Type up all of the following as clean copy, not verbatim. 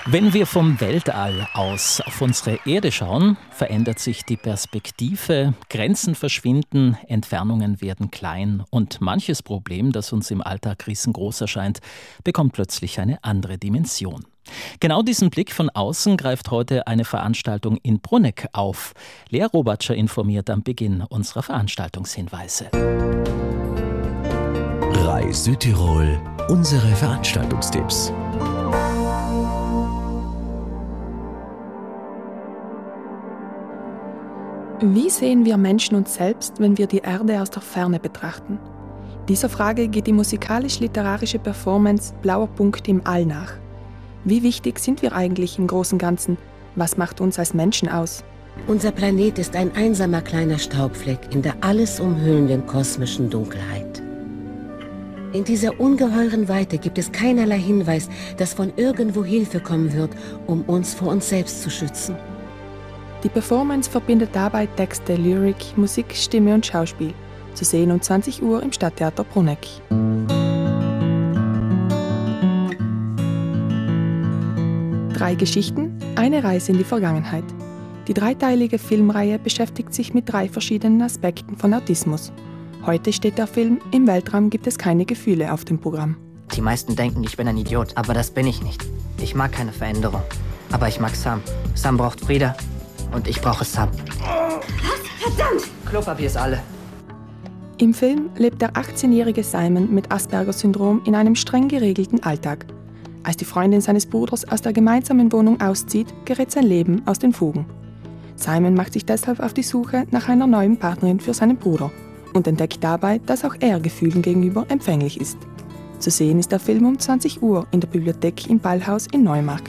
Wenn wir vom Weltall aus auf unsere Erde schauen, verändert sich die Perspektive, Grenzen verschwinden, Entfernungen werden klein und manches Problem, das uns im Alltag riesengroß erscheint, bekommt plötzlich eine andere Dimension. Genau diesen Blick von außen greift heute eine Veranstaltung in Bruneck auf. Lea Robatscher informiert am Beginn unserer Veranstaltungshinweise. RAI Südtirol, unsere Veranstaltungstipps. Wie sehen wir Menschen uns selbst, wenn wir die Erde aus der Ferne betrachten? Dieser Frage geht die musikalisch-literarische Performance Blauer Punkt im All nach. Wie wichtig sind wir eigentlich im großen Ganzen? Was macht uns als Menschen aus? Unser Planet ist ein einsamer kleiner Staubfleck in der alles umhüllenden kosmischen Dunkelheit. In dieser ungeheuren Weite gibt es keinerlei Hinweis, dass von irgendwo Hilfe kommen wird, um uns vor uns selbst zu schützen. Die Performance verbindet dabei Texte, Lyrik, Musik, Stimme und Schauspiel. Zu sehen um 20 Uhr im Stadttheater Bruneck. Drei Geschichten, eine Reise in die Vergangenheit. Die dreiteilige Filmreihe beschäftigt sich mit 3 verschiedenen Aspekten von Autismus. Heute steht der Film Im Weltraum gibt es keine Gefühle auf dem Programm. Die meisten denken, ich bin ein Idiot, aber das bin ich nicht. Ich mag keine Veränderung, aber ich mag Sam. Sam braucht Frieda und ich brauche Sam. Was? Verdammt! Klopapier ist alle. Im Film lebt der 18-jährige Simon mit Asperger-Syndrom in einem streng geregelten Alltag. Als die Freundin seines Bruders aus der gemeinsamen Wohnung auszieht, gerät sein Leben aus den Fugen. Simon macht sich deshalb auf die Suche nach einer neuen Partnerin für seinen Bruder und entdeckt dabei, dass auch er Gefühlen gegenüber empfänglich ist. Zu sehen ist der Film um 20 Uhr in der Bibliothek im Ballhaus in Neumarkt.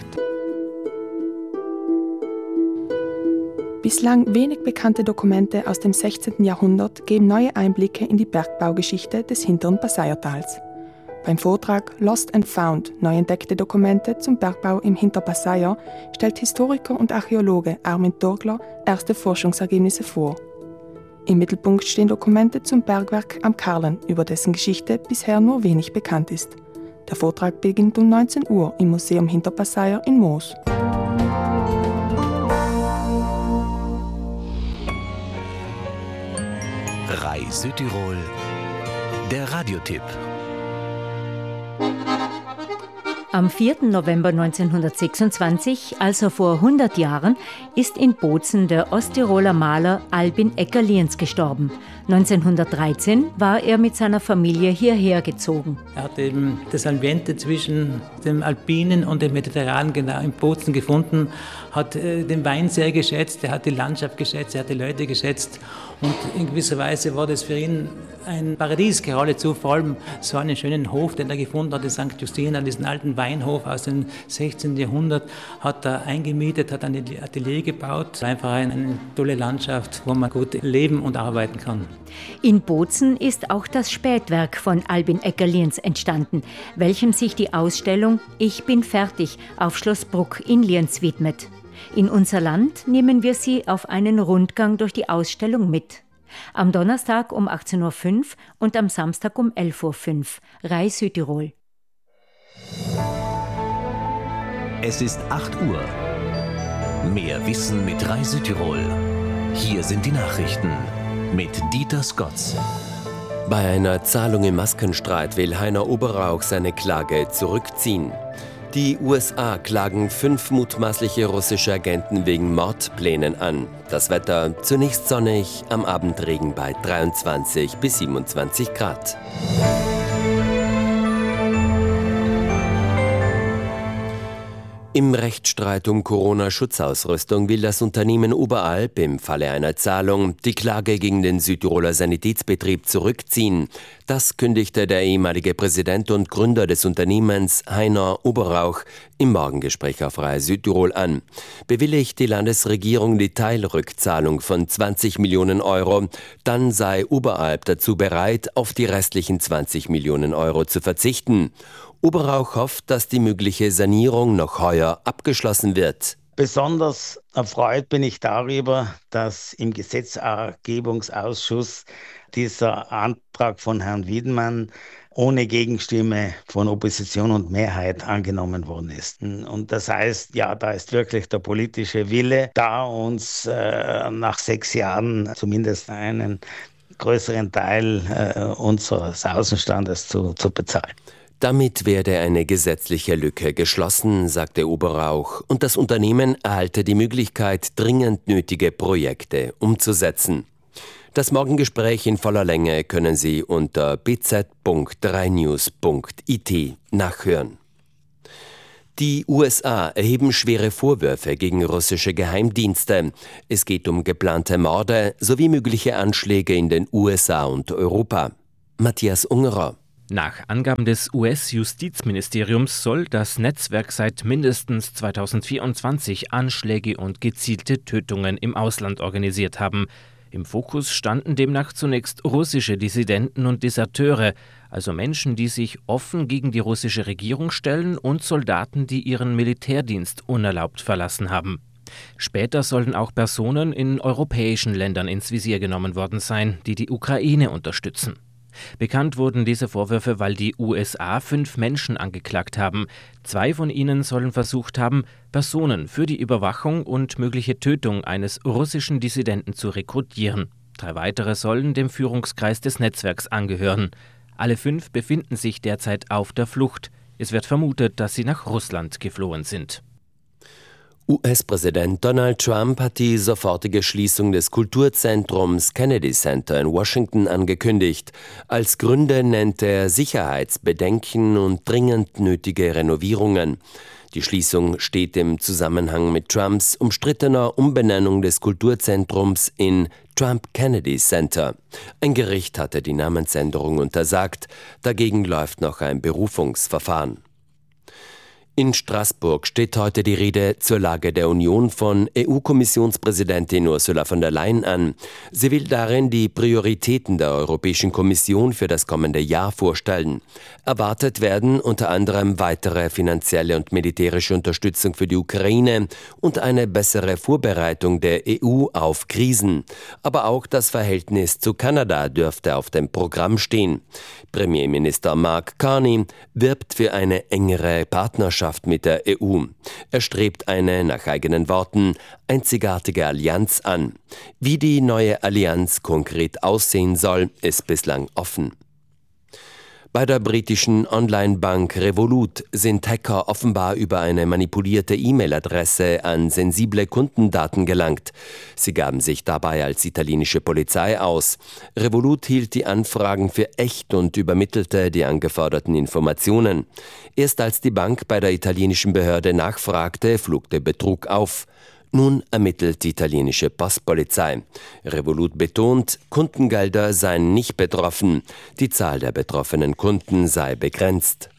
Bislang wenig bekannte Dokumente aus dem 16. Jahrhundert geben neue Einblicke in die Bergbaugeschichte des hinteren Passaiertals. Beim Vortrag Lost and Found – neu entdeckte Dokumente zum Bergbau im Hinterpassaier stellt Historiker und Archäologe Armin Torgler erste Forschungsergebnisse vor. Im Mittelpunkt stehen Dokumente zum Bergwerk am Karlen, über dessen Geschichte bisher nur wenig bekannt ist. Der Vortrag beginnt um 19 Uhr im Museum Hinterpassaier in Moos. RAI Südtirol, der Radiotipp. Am 4. November 1926, also vor 100 Jahren, ist in Bozen der Osttiroler Maler Albin Eckerliens gestorben. 1913 war er mit seiner Familie hierher gezogen. Er hat eben das Ambiente zwischen dem Alpinen und dem Mediterranen genau in Bozen gefunden, hat den Wein sehr geschätzt, er hat die Landschaft geschätzt, er hat die Leute geschätzt und in gewisser Weise war das für ihn ein Paradies geradezu, vor allem so einen schönen Hof, den er gefunden hat in St. Justina, diesen alten Weinhof aus dem 16. Jahrhundert, hat er eingemietet, hat ein Atelier gebaut, einfach eine tolle Landschaft, wo man gut leben und arbeiten kann. In Bozen ist auch das Spätwerk von Albin Eckerliens entstanden, welchem sich die Ausstellung Ich bin fertig auf Schloss Bruck in Lienz widmet. In unser Land nehmen wir Sie auf einen Rundgang durch die Ausstellung mit. Am Donnerstag um 18.05 Uhr und am Samstag um 11.05 Uhr. RAI Südtirol. Es ist 8 Uhr. Mehr Wissen mit RAI Südtirol. Hier sind die Nachrichten mit Dieter Skotz. Bei einer Zahlung im Maskenstreit will Heiner Oberrauch seine Klage zurückziehen. Die USA klagen 5 mutmaßliche russische Agenten wegen Mordplänen an. Das Wetter zunächst sonnig, am Abend Regen bei 23 bis 27 Grad. Im Rechtsstreit um Corona-Schutzausrüstung will das Unternehmen Oberalp im Falle einer Zahlung die Klage gegen den Südtiroler Sanitätsbetrieb zurückziehen. Das kündigte der ehemalige Präsident und Gründer des Unternehmens Heiner Oberrauch im Morgengespräch auf RAI Südtirol an. Bewilligt die Landesregierung die Teilrückzahlung von 20 Millionen Euro, dann sei Oberalp dazu bereit, auf die restlichen 20 Millionen Euro zu verzichten. Oberrauch hofft, dass die mögliche Sanierung noch heuer abgeschlossen wird. Besonders erfreut bin ich darüber, dass im Gesetzgebungsausschuss dieser Antrag von Herrn Wiedemann ohne Gegenstimme von Opposition und Mehrheit angenommen worden ist. Und das heißt, ja, da ist wirklich der politische Wille da, uns nach 6 Jahren zumindest einen größeren Teil unseres Außenstandes zu bezahlen. Damit werde eine gesetzliche Lücke geschlossen, sagte Oberrauch, und das Unternehmen erhalte die Möglichkeit, dringend nötige Projekte umzusetzen. Das Morgengespräch in voller Länge können Sie unter bz.3news.it nachhören. Die USA erheben schwere Vorwürfe gegen russische Geheimdienste. Es geht um geplante Morde sowie mögliche Anschläge in den USA und Europa. Matthias Ungerer. Nach Angaben des US-Justizministeriums soll das Netzwerk seit mindestens 2024 Anschläge und gezielte Tötungen im Ausland organisiert haben. Im Fokus standen demnach zunächst russische Dissidenten und Deserteure, also Menschen, die sich offen gegen die russische Regierung stellen, und Soldaten, die ihren Militärdienst unerlaubt verlassen haben. Später sollen auch Personen in europäischen Ländern ins Visier genommen worden sein, die die Ukraine unterstützen. Bekannt wurden diese Vorwürfe, weil die USA 5 Menschen angeklagt haben. 2 von ihnen sollen versucht haben, Personen für die Überwachung und mögliche Tötung eines russischen Dissidenten zu rekrutieren. 3 weitere sollen dem Führungskreis des Netzwerks angehören. Alle 5 befinden sich derzeit auf der Flucht. Es wird vermutet, dass sie nach Russland geflohen sind. US-Präsident Donald Trump hat die sofortige Schließung des Kulturzentrums Kennedy Center in Washington angekündigt. Als Gründe nennt er Sicherheitsbedenken und dringend nötige Renovierungen. Die Schließung steht im Zusammenhang mit Trumps umstrittener Umbenennung des Kulturzentrums in Trump Kennedy Center. Ein Gericht hatte die Namensänderung untersagt. Dagegen läuft noch ein Berufungsverfahren. In Straßburg steht heute die Rede zur Lage der Union von EU-Kommissionspräsidentin Ursula von der Leyen an. Sie will darin die Prioritäten der Europäischen Kommission für das kommende Jahr vorstellen. Erwartet werden unter anderem weitere finanzielle und militärische Unterstützung für die Ukraine und eine bessere Vorbereitung der EU auf Krisen. Aber auch das Verhältnis zu Kanada dürfte auf dem Programm stehen. Premierminister Mark Carney wirbt für eine engere Partnerschaft mit der EU. Er strebt eine, nach eigenen Worten, einzigartige Allianz an. Wie die neue Allianz konkret aussehen soll, ist bislang offen. Bei der britischen Online-Bank Revolut sind Hacker offenbar über eine manipulierte E-Mail-Adresse an sensible Kundendaten gelangt. Sie gaben sich dabei als italienische Polizei aus. Revolut hielt die Anfragen für echt und übermittelte die angeforderten Informationen. Erst als die Bank bei der italienischen Behörde nachfragte, flog der Betrug auf. Nun ermittelt die italienische Postpolizei. Revolut betont, Kundengelder seien nicht betroffen. Die Zahl der betroffenen Kunden sei begrenzt.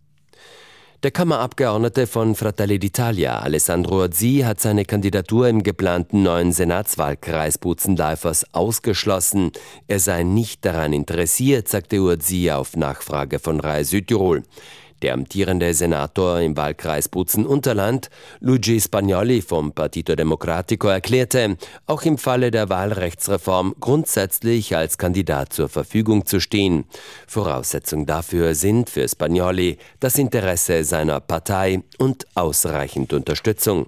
Der Kammerabgeordnete von Fratelli d'Italia, Alessandro Orsi, hat seine Kandidatur im geplanten neuen Senatswahlkreis Bozen-Leifers ausgeschlossen. Er sei nicht daran interessiert, sagte Orsi auf Nachfrage von Rai Südtirol. Der amtierende Senator im Wahlkreis Bozen-Unterland, Luigi Spagnoli vom Partito Democratico, erklärte, auch im Falle der Wahlrechtsreform grundsätzlich als Kandidat zur Verfügung zu stehen. Voraussetzung dafür sind für Spagnoli das Interesse seiner Partei und ausreichend Unterstützung.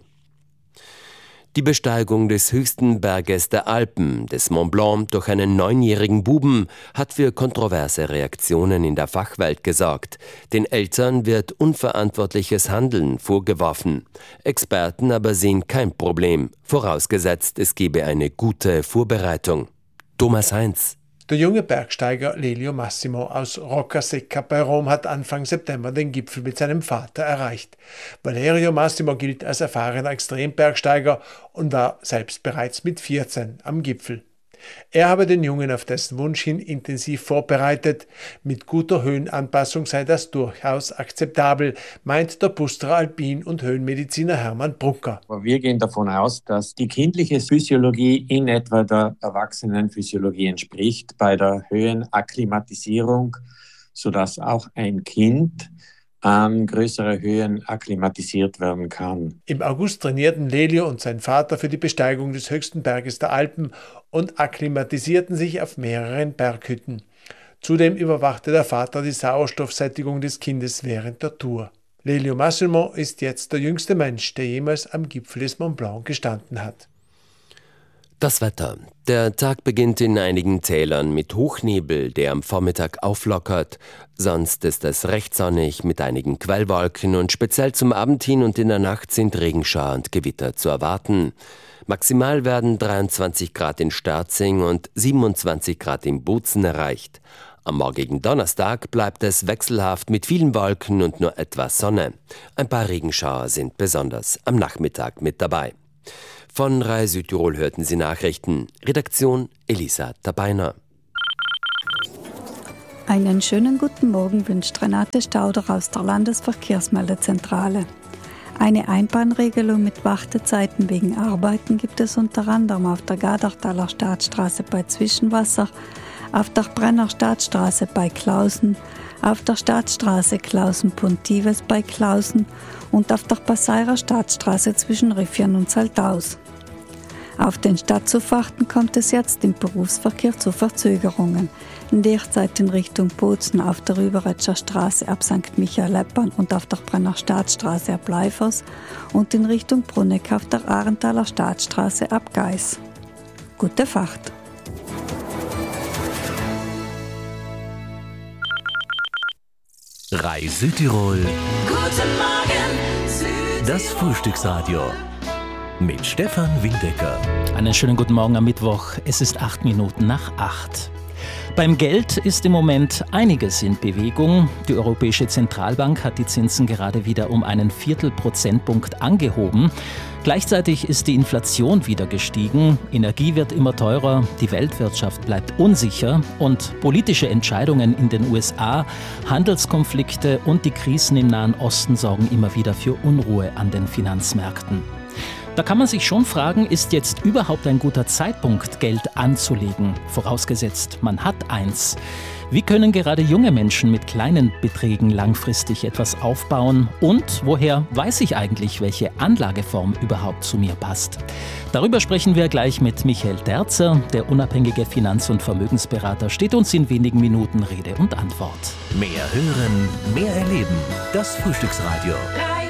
Die Besteigung des höchsten Berges der Alpen, des Mont Blanc, durch einen 9-jährigen Buben hat für kontroverse Reaktionen in der Fachwelt gesorgt. Den Eltern wird unverantwortliches Handeln vorgeworfen. Experten aber sehen kein Problem, vorausgesetzt es gebe eine gute Vorbereitung. Thomas Heinz. Der junge Bergsteiger Lelio Massimo aus Roccasecca bei Rom hat Anfang September den Gipfel mit seinem Vater erreicht. Valerio Massimo gilt als erfahrener Extrembergsteiger und war selbst bereits mit 14 am Gipfel. Er habe den Jungen auf dessen Wunsch hin intensiv vorbereitet. Mit guter Höhenanpassung sei das durchaus akzeptabel, meint der Pustra Alpin- und Höhenmediziner Hermann Brunker. Wir gehen davon aus, dass die kindliche Physiologie in etwa der Erwachsenenphysiologie entspricht bei der Höhenakklimatisierung, sodass auch ein Kind an größere Höhen akklimatisiert werden kann. Im August trainierten Lelio und sein Vater für die Besteigung des höchsten Berges der Alpen und akklimatisierten sich auf mehreren Berghütten. Zudem überwachte der Vater die Sauerstoffsättigung des Kindes während der Tour. Lelio Massimo ist jetzt der jüngste Mensch, der jemals am Gipfel des Mont Blanc gestanden hat. Das Wetter. Der Tag beginnt in einigen Tälern mit Hochnebel, der am Vormittag auflockert. Sonst ist es recht sonnig mit einigen Quellwolken und speziell zum Abend hin und in der Nacht sind Regenschauer und Gewitter zu erwarten. Maximal werden 23 Grad in Sterzing und 27 Grad in Bozen erreicht. Am morgigen Donnerstag bleibt es wechselhaft mit vielen Wolken und nur etwas Sonne. Ein paar Regenschauer sind besonders am Nachmittag mit dabei. Von Rai Südtirol hörten Sie Nachrichten. Redaktion Elisa Tabeiner. Einen schönen guten Morgen wünscht Renate Stauder aus der Landesverkehrsmeldezentrale. Eine Einbahnregelung mit Wartezeiten wegen Arbeiten gibt es unter anderem auf der Gadertaler Staatsstraße bei Zwischenwasser, auf der Brenner Staatsstraße bei Klausen, auf der Staatsstraße Klausen-Pontives bei Klausen und auf der Passeirer Staatsstraße zwischen Riffian und Saltaus. Auf den Stadtzufahrten kommt es jetzt im Berufsverkehr zu Verzögerungen. Derzeit in Richtung Bozen auf der Rüberetscher Straße ab St. Michael-Eppern und auf der Brenner Staatsstraße ab Leifers und in Richtung Bruneck auf der Ahrenthaler Staatsstraße ab Geis. Gute Fahrt! Rai Südtirol. Guten Morgen, Südtirol. Das Frühstücksradio. Mit Stefan Windecker. Einen schönen guten Morgen am Mittwoch. Es ist 8 Minuten nach 8. Beim Geld ist im Moment einiges in Bewegung. Die Europäische Zentralbank hat die Zinsen gerade wieder um einen Viertelprozentpunkt angehoben. Gleichzeitig ist die Inflation wieder gestiegen. Energie wird immer teurer, die Weltwirtschaft bleibt unsicher und politische Entscheidungen in den USA, Handelskonflikte und die Krisen im Nahen Osten sorgen immer wieder für Unruhe an den Finanzmärkten. Da kann man sich schon fragen, ist jetzt überhaupt ein guter Zeitpunkt, Geld anzulegen, vorausgesetzt man hat eins. Wie können gerade junge Menschen mit kleinen Beträgen langfristig etwas aufbauen? Und woher weiß ich eigentlich, welche Anlageform überhaupt zu mir passt? Darüber sprechen wir gleich mit Michael Terzer. Der unabhängige Finanz- und Vermögensberater steht uns in wenigen Minuten Rede und Antwort. Mehr hören, mehr erleben. Das Frühstücksradio.